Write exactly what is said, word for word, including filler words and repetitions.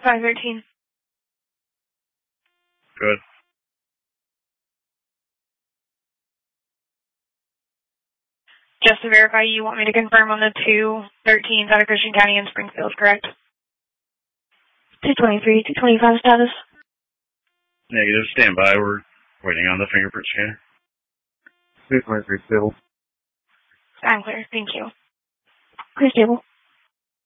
five thirteen. Good. Just to verify, you want me to confirm on the two thirteens out of Christian County and Springfield, correct? two twenty-three, two twenty-five status. Negative, stand by. We're waiting on the fingerprint scanner. two twenty-three, stable. I'm clear, thank you. Clear, stable.